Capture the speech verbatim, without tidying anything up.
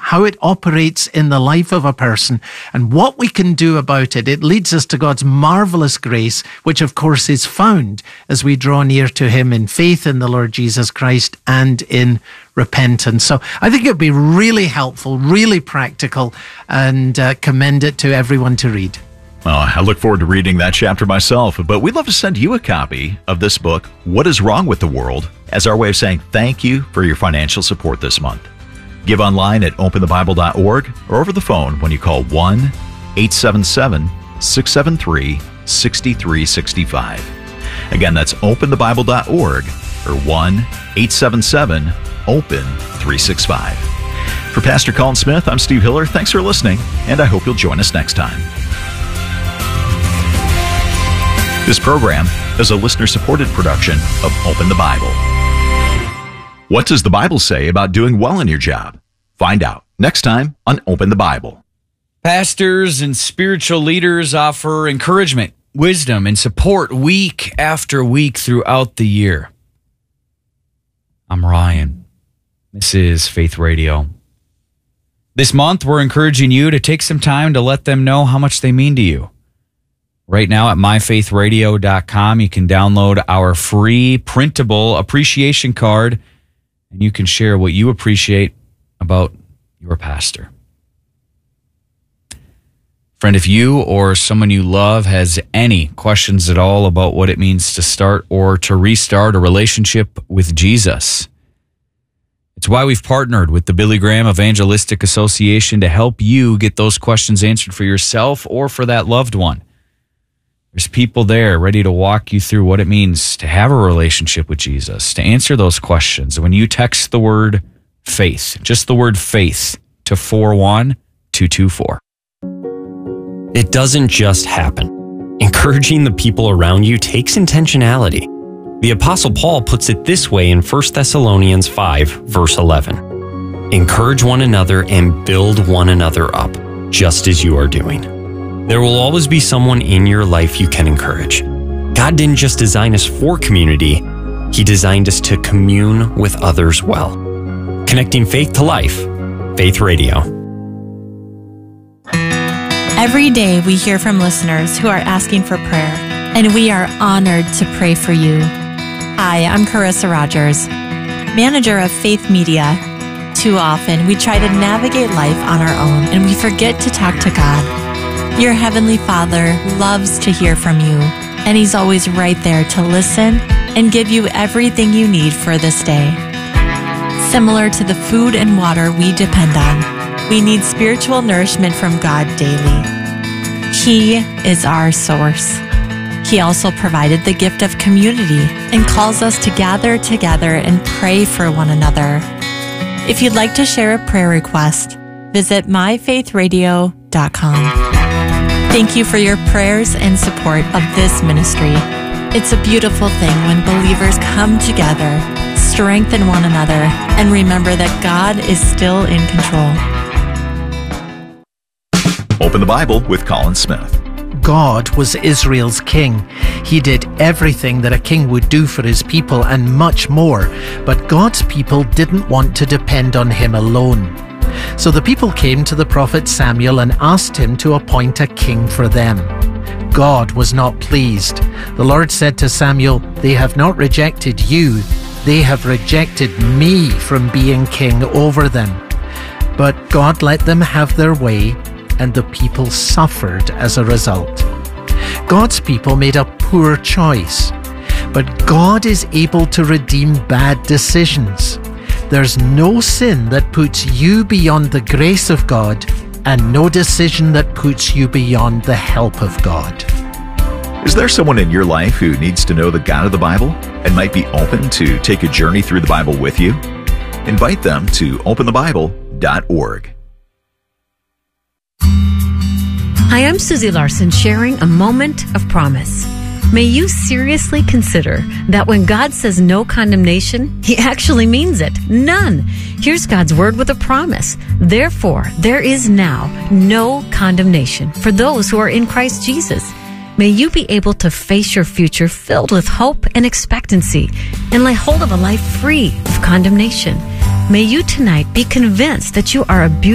how it operates in the life of a person, and what we can do about it. It leads us to God's marvelous grace, which of course is found as we draw near to him in faith in the Lord Jesus Christ and in repentance. So I think it would be really helpful, really practical, and uh, commend it to everyone to read. Well, I look forward to reading that chapter myself, but we'd love to send you a copy of this book, What is Wrong with the World, as our way of saying thank you for your financial support this month. Give online at open the bible dot org or over the phone when you call one eight seven seven, six seven three, six three six five. Again, that's open the bible dot org or one eight seven seven, open three six five. For Pastor Colin Smith, I'm Steve Hiller. Thanks for listening, and I hope you'll join us next time. This program is a listener-supported production of Open the Bible. What does the Bible say about doing well in your job? Find out next time on Open the Bible. Pastors and spiritual leaders offer encouragement, wisdom, and support week after week throughout the year. I'm Ryan. This is Faith Radio. This month, we're encouraging you to take some time to let them know how much they mean to you. Right now at my faith radio dot com, you can download our free printable appreciation card, and you can share what you appreciate about your pastor. Friend, if you or someone you love has any questions at all about what it means to start or to restart a relationship with Jesus, it's why we've partnered with the Billy Graham Evangelistic Association to help you get those questions answered for yourself or for that loved one. There's people there ready to walk you through what it means to have a relationship with Jesus, to answer those questions. When you text the word faith, just the word faith, to four one two two four. It doesn't just happen. Encouraging the people around you takes intentionality. The Apostle Paul puts it this way in First Thessalonians five, verse eleven. Encourage one another and build one another up, just as you are doing. There will always be someone in your life you can encourage. God didn't just design us for community, He designed us to commune with others well. Connecting faith to life, Faith Radio. Every day we hear from listeners who are asking for prayer, and we are honored to pray for you. Hi, I'm Carissa Rogers, manager of Faith Media. Too often we try to navigate life on our own and we forget to talk to God. Your Heavenly Father loves to hear from you, and He's always right there to listen and give you everything you need for this day. Similar to the food and water we depend on, we need spiritual nourishment from God daily. He is our source. He also provided the gift of community and calls us to gather together and pray for one another. If you'd like to share a prayer request, visit my faith radio dot com. Thank you for your prayers and support of this ministry. It's a beautiful thing when believers come together, strengthen one another, and remember that God is still in control. Open the Bible with Colin Smith. God was Israel's king. He did everything that a king would do for his people and much more, but God's people didn't want to depend on him alone. So the people came to the prophet Samuel and asked him to appoint a king for them. God was not pleased. The Lord said to Samuel, "They have not rejected you, they have rejected me from being king over them." But God let them have their way, and the people suffered as a result. God's people made a poor choice, but God is able to redeem bad decisions. There's no sin that puts you beyond the grace of God, and no decision that puts you beyond the help of God. Is there someone in your life who needs to know the God of the Bible and might be open to take a journey through the Bible with you? Invite them to open the bible dot org. Hi, I'm Susie Larson, sharing a moment of promise. May you seriously consider that when God says no condemnation, He actually means it. None. Here's God's word with a promise. Therefore, there is now no condemnation for those who are in Christ Jesus. May you be able to face your future filled with hope and expectancy and lay hold of a life free of condemnation. May you tonight be convinced that you are a beautiful